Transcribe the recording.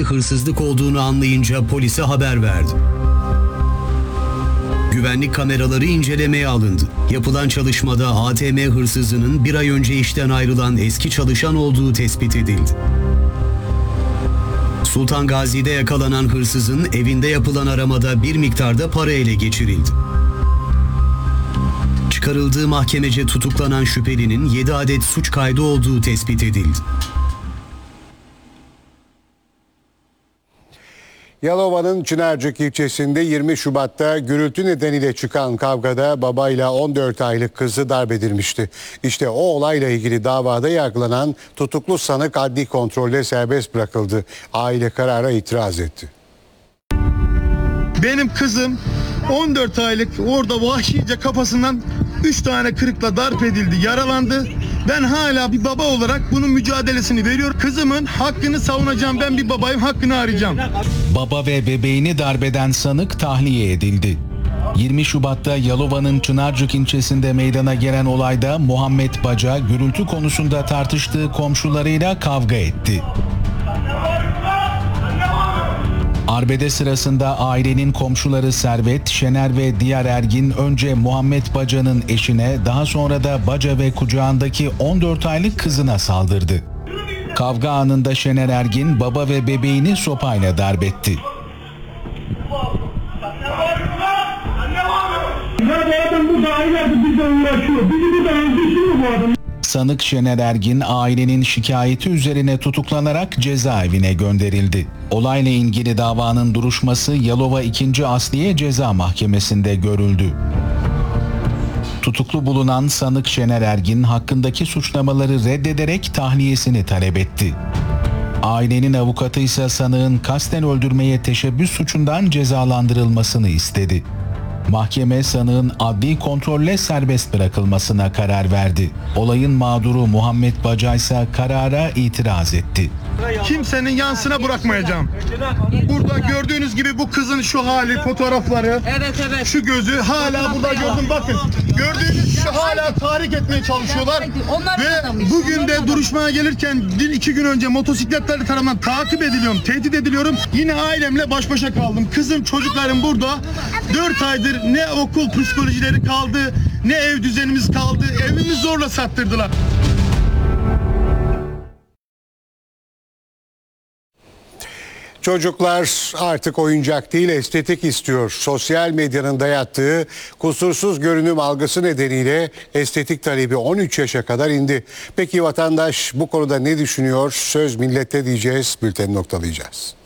hırsızlık olduğunu anlayınca polise haber verdi. Güvenlik kameraları incelemeye alındı. Yapılan çalışmada ATM hırsızının bir ay önce işten ayrılan eski çalışan olduğu tespit edildi. Sultan Gazi'de yakalanan hırsızın evinde yapılan aramada bir miktarda para ele geçirildi. Çıkarıldığı mahkemece tutuklanan şüphelinin 7 adet suç kaydı olduğu tespit edildi. Yalova'nın Çınarcık ilçesinde 20 Şubat'ta gürültü nedeniyle çıkan kavgada babayla 14 aylık kızı darp edilmişti. İşte o olayla ilgili davada yargılanan tutuklu sanık adli kontrolle serbest bırakıldı. Aile karara itiraz etti. Benim kızım 14 aylık orada vahşice kafasından 3 tane kırıkla darp edildi, yaralandı. Ben hala bir baba olarak bunun mücadelesini veriyorum. Kızımın hakkını savunacağım, ben bir babayım, hakkını arayacağım. Baba ve bebeğini darbeden sanık tahliye edildi. 20 Şubat'ta Yalova'nın Çınarcık ilçesinde meydana gelen olayda Muhammed Baca gürültü konusunda tartıştığı komşularıyla kavga etti. Arbede sırasında ailenin komşuları Servet, Şener ve Diyar Ergin önce Muhammed Baca'nın eşine, daha sonra da Baca ve kucağındaki 14 aylık kızına saldırdı. Kavga anında Şener Ergin baba ve bebeğini sopayla darp etti. Sanık Şener Ergin ailenin şikayeti üzerine tutuklanarak cezaevine gönderildi. Olayla ilgili davanın duruşması Yalova 2. Asliye Ceza Mahkemesi'nde görüldü. Tutuklu bulunan sanık Şener Ergin hakkındaki suçlamaları reddederek tahliyesini talep etti. Ailenin avukatı ise sanığın kasten öldürmeye teşebbüs suçundan cezalandırılmasını istedi. Mahkeme sanığın adli kontrolle serbest bırakılmasına karar verdi. Olayın mağduru Muhammed Baca ise karara itiraz etti. Kimsenin yansına bırakmayacağım. Burada gördüğünüz gibi bu kızın şu hali, fotoğrafları, şu gözü hala burada gördüm, bakın. Gördüğünüz şu hala tahrik etmeye çalışıyorlar. Ve bugün de duruşmaya gelirken 2 gün önce motosikletleri tarafından takip ediliyorum, tehdit ediliyorum. Yine ailemle baş başa kaldım. Kızım, çocuklarım burada. 4 aydır ne okul psikolojileri kaldı, ne ev düzenimiz kaldı. Evimizi zorla sattırdılar. Çocuklar artık oyuncak değil estetik istiyor. Sosyal medyanın dayattığı kusursuz görünüm algısı nedeniyle estetik talebi 13 yaşa kadar indi. Peki vatandaş bu konuda ne düşünüyor? Söz millette diyeceğiz, bülteni noktalayacağız.